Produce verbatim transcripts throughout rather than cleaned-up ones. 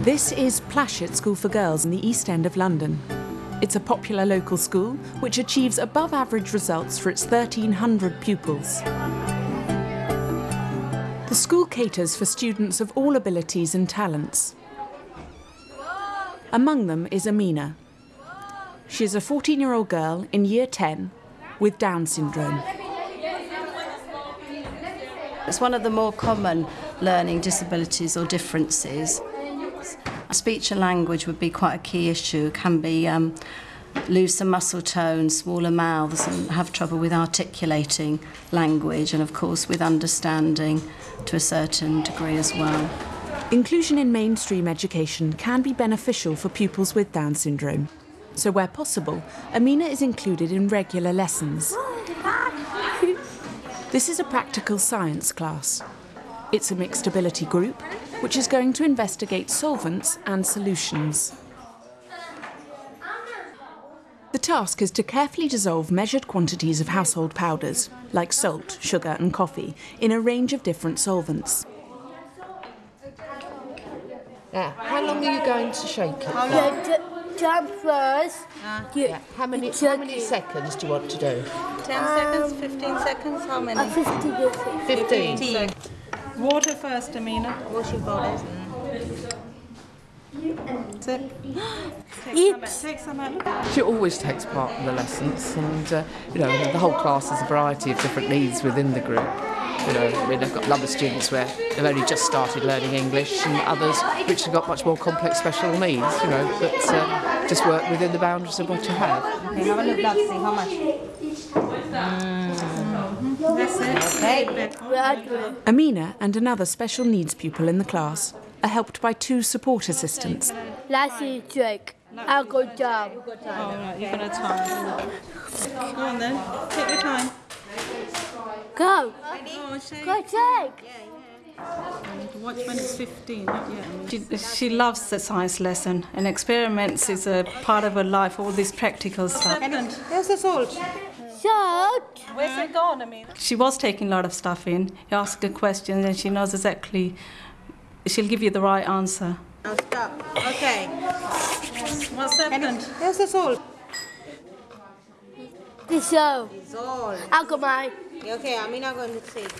This is Plashet School for Girls in the East End of London. It's a popular local school which achieves above average results for its thirteen hundred pupils. The school caters for students of all abilities and talents. Among them is Amina. She is a fourteen-year-old girl in year ten with Down syndrome. It's one of the more common learning disabilities or differences. Speech and language would be quite a key issue. It can be um, lose some muscle tone, smaller mouths, and have trouble with articulating language, and of course with understanding to a certain degree as well. Inclusion in mainstream education can be beneficial for pupils with Down syndrome. So where possible, Amina is included in regular lessons. This is a practical science class. It's a mixed ability group, which is going to investigate solvents and solutions. The task is to carefully dissolve measured quantities of household powders, like salt, sugar and coffee, in a range of different solvents. Now, how long are you going to shake it for? Yeah, jump first. Uh, yeah. How many, how many seconds do you want to do? ten um, seconds, fifteen seconds, how many? Uh, fifteen. fifteen. fifteen. Water first, Amina. Washing powders. That's it. Take some, take some out. She always takes part in the lessons, and uh, you know, the whole class has a variety of different needs within the group. You know, I mean, I've got a number of students where they've only just started learning English, and others which have got much more complex special needs, you know, that uh, just work within the boundaries of what you have. Okay, have a look, let's see how much. Mm. That's it. Okay. Amina and another special needs pupil in the class are helped by two support assistants. Last trick. I'll go down. Oh, right, you're going to time. Go on then, take your time. Go. Oh, shake. Go take. Watch when it's fifteen, not yet. She, she loves the science lesson, and experiments is a part of her life, all this practical stuff. Where's the salt? Salt. Where's it gone, I mean? She was taking a lot of stuff in. You ask her questions and she knows exactly, she'll give you the right answer. Now stop. Okay. What's happened? Where's the salt? Dissolve. Dissolve. Alcohol. Okay, I'm not going to take.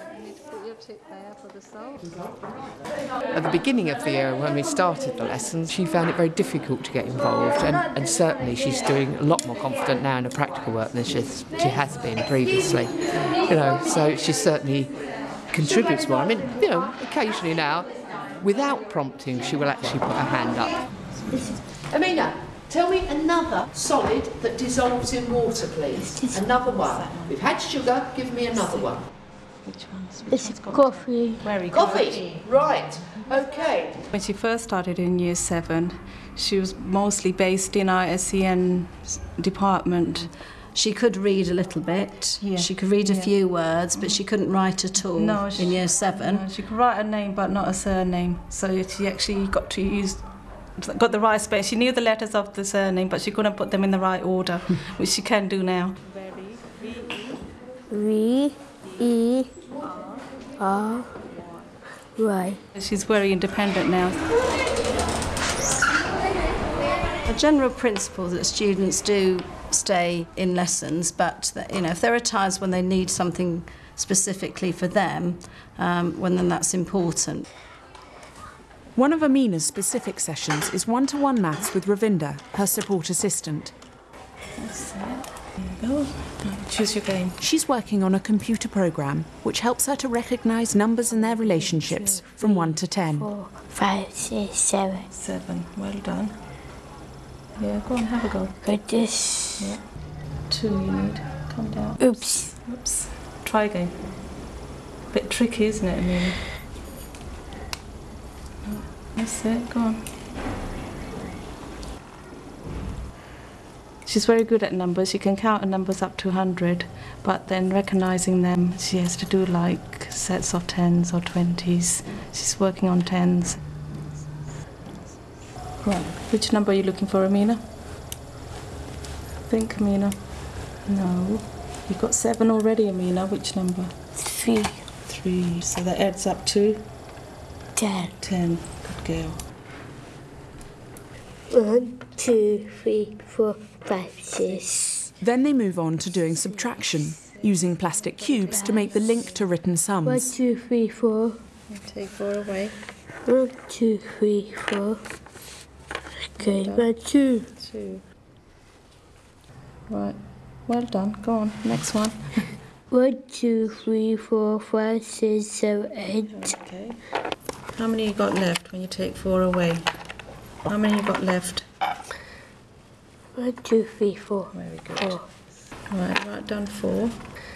At the beginning of the year, when we started the lessons, she found it very difficult to get involved, and, and certainly she's doing a lot more confident now in her practical work than she's, she has been previously. You know, so she certainly contributes more. I mean, you know, occasionally now, without prompting, she will actually put her hand up. Amina, tell me another solid that dissolves in water, please. Another one. We've had sugar, give me another one. Which one's? This is coffee. Very good. Coffee, right, okay. When she first started in year seven, she was mostly based in our S E N department. She could read a little bit. Yeah. She could read a Yeah. few words, but she couldn't write at all No, she, in year seven. No, she could write a name, but not a surname. So she actually got to use, got the right space. She knew the letters of the surname, but she couldn't put them in the right order, which she can do now. V E R Y. She's very independent now. A general principle that students do stay in lessons, but that, you know, if there are times when they need something specifically for them, um, when then that's important. One of Amina's specific sessions is one-to-one maths with Ravinda, her support assistant. That's it. There you go. Choose your game. She's working on a computer program which helps her to recognise numbers and their relationships from one to ten. Four, five, six, seven. Seven. Well done. Yeah, go on, have a go. Got this. Yeah. Two you need. Come down. Oops. Oops. Try again. Bit tricky, isn't it, Amelia? That's it, go on. She's very good at numbers. She can count her numbers up to one hundred, but then recognising them, she has to do like sets of tens or twenties. She's working on tens. Right. Which number are you looking for, Amina? Think, Amina. No. You've got seven already, Amina. Which number? Three. Three. So that adds up to? Ten. Ten. Good girl. One, two, three, four, five, six. Then they move on to doing subtraction, using plastic cubes to make the link to written One, sums. two, three, four. Take four away. One, two, three, four. Okay, one, two. Two. Right. Well done. Go on. Next one. One, two, three, four, five, six, seven, eight. Okay. How many you got left when you take four away? How many you got left? One, two, three, four. Very good. Four. Right, right down four.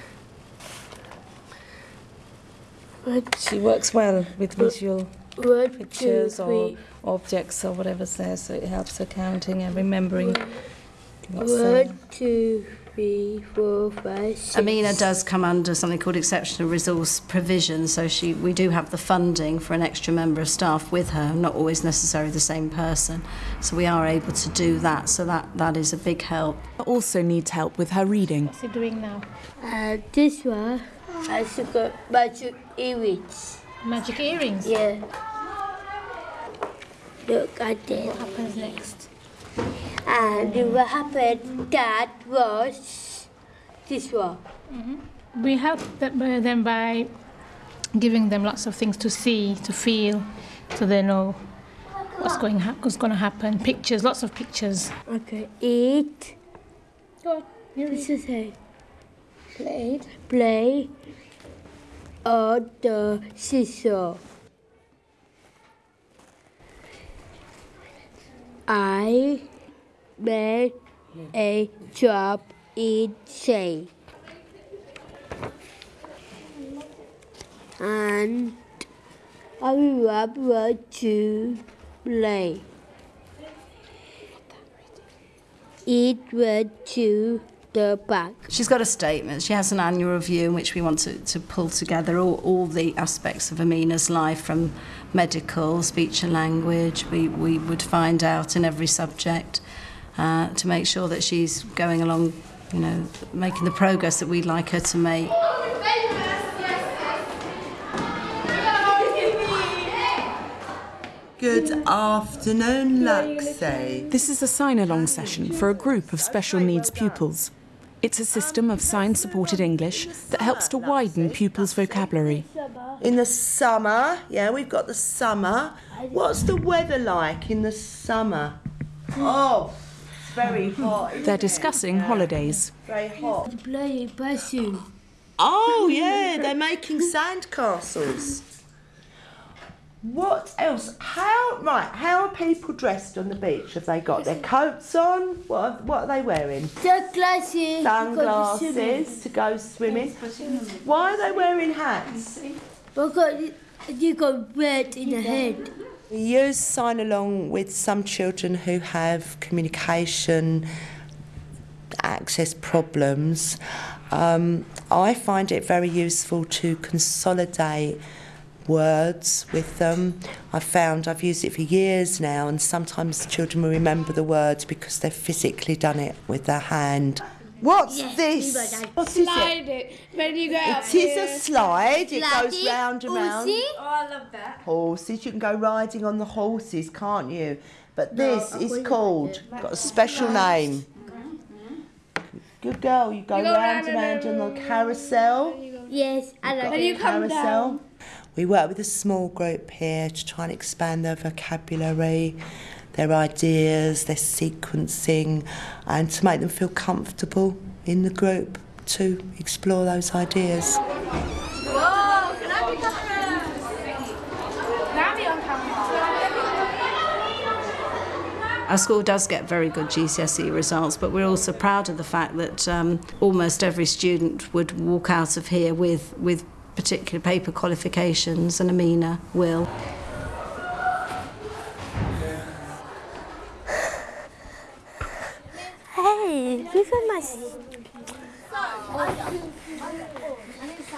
One, She works well with visual one, pictures two, or three. objects or whatever's there, so it helps her counting and remembering what's there. One, two, three, four, five, six. Amina does come under something called exceptional resource provision, so she we do have the funding for an extra member of staff with her, not always necessarily the same person. So we are able to do that, so that, that is a big help. Also needs help with her reading. What's he doing now? Uh, this one has got magic earrings. Magic earrings. Yeah. Look at it. What happens next? And what happened, that was this one. We help them by, them by giving them lots of things to see, to feel, so they know what's going ha- what's going to happen. Pictures, lots of pictures. Okay. Eat. Go on. What's the say? Played. Play on the seesaw. I made a drop in shape. And I will to play. It went to the back. She's got a statement. She has an annual review in which we want to, to pull together all, all the aspects of Amina's life, from medical, speech and language. We, we would find out in every subject uh, to make sure that she's going along, you know, making the progress that we'd like her to make. Good afternoon, Luxie. This is a sign-along session for a group of special needs pupils. It's a system of sign-supported English that helps to widen pupils' vocabulary. In the summer, yeah, we've got the summer. What's the weather like in the summer? Oh, it's very hot. isn't They're it? discussing holidays. Very hot. Play soon. Oh, yeah, they're making sandcastles. What else? How right? How are people dressed on the beach? Have they got their coats on? What are, what are they wearing? Sunglasses. Sunglasses to go swimming. Why are they wearing hats? Because you got red in the head. We use sign along with some children who have communication access problems. Um, I find it very useful to consolidate words with them. I've found I've used it for years now, and sometimes the children will remember the words because they've physically done it with their hand. What's Yes, this? we got that. What is it? Slide it. When you go up It is a slide. It goes Slidey, round and round. Uzi. Oh, I love that. Horses. You can go riding on the horses, can't you? But this I is wouldn't called, got a special name. Good girl. You go You go round round and round and on the carousel. Yes, I Got like a you come carousel. down. We work with a small group here to try and expand their vocabulary, their ideas, their sequencing, and to make them feel comfortable in the group to explore those ideas. Whoa, can I be camera? Can I be on camera? Our school does get very good G C S E results, but we're also proud of the fact that um, almost every student would walk out of here with, with particular paper qualifications, and Amina will. Hey, give her my.